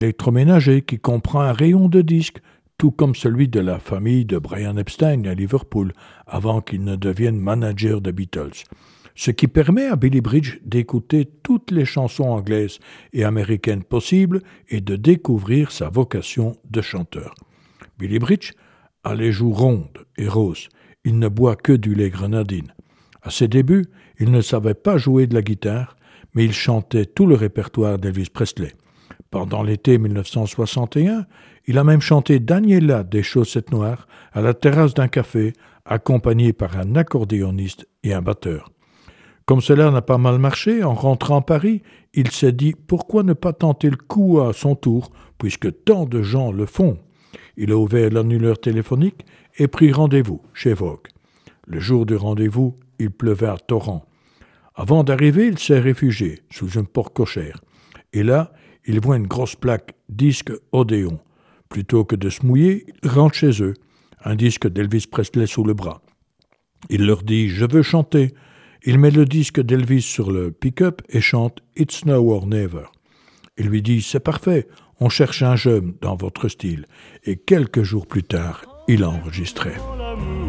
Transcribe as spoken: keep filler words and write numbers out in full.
Électroménager qui comprend un rayon de disques, tout comme celui de la famille de Brian Epstein à Liverpool, avant qu'il ne devienne manager de Beatles. Ce qui permet à Billy Bridge d'écouter toutes les chansons anglaises et américaines possibles et de découvrir sa vocation de chanteur. Billy Bridge a les joues rondes et roses. Il ne boit que du lait grenadine. À ses débuts, il ne savait pas jouer de la guitare, mais il chantait tout le répertoire d'Elvis Presley. Pendant l'été dix-neuf cent soixante et un, il a même chanté Daniela des Chaussettes Noires à la terrasse d'un café, accompagné par un accordéoniste et un batteur. Comme cela n'a pas mal marché, en rentrant à Paris, il s'est dit « Pourquoi ne pas tenter le coup à son tour, puisque tant de gens le font ?» Il a ouvert l'annuleur téléphonique et pris rendez-vous chez Vogue. Le jour du rendez-vous, il pleuvait à torrents. Avant d'arriver, il s'est réfugié sous une porte cochère. Et là, il voit une grosse plaque « Disque Odéon ». Plutôt que de se mouiller, il rentre chez eux, un disque d'Elvis Presley sous le bras. Il leur dit « Je veux chanter ». Il met le disque d'Elvis sur le pick-up et chante « It's now or never ». Il lui dit « C'est parfait, on cherche un jeune dans votre style ». Et quelques jours plus tard, il a enregistré.